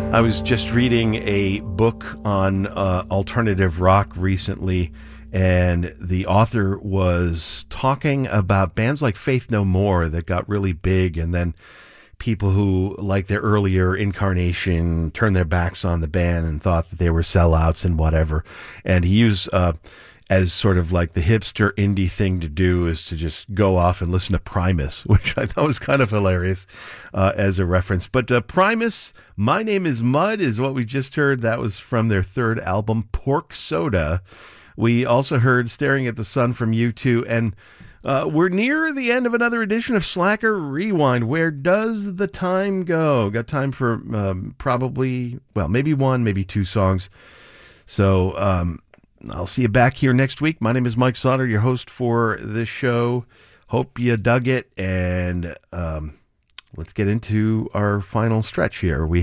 I was just reading a book on alternative rock recently, and the author was talking about bands like Faith No More that got really big, and then people who, like their earlier incarnation, turned their backs on the band and thought that they were sellouts and whatever. And he used as sort of like the hipster indie thing to do is to just go off and listen to Primus, which I thought was kind of hilarious as a reference. But Primus, My Name is Mud, is what we just heard. That was from their third album, Pork Soda. We also heard Staring at the Sun from U2, and we're near the end of another edition of Slacker Rewind. Where does the time go? Got time for probably, well, maybe one, maybe two songs. So I'll see you back here next week. My name is Mike Sauter, your host for this show. Hope you dug it, and let's get into our final stretch here. We